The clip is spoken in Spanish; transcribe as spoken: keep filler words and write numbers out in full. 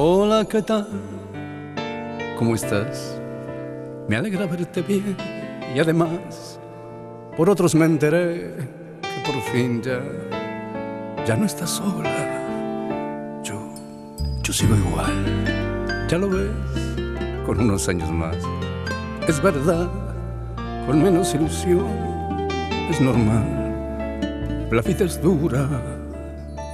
Hola, ¿qué tal? ¿Cómo estás? Me alegra verte bien y además por otros me enteré que por fin ya, ya no estás sola. Yo, yo sigo igual, ya lo ves, con unos años más. Es verdad, con menos ilusión, es normal. La vida es dura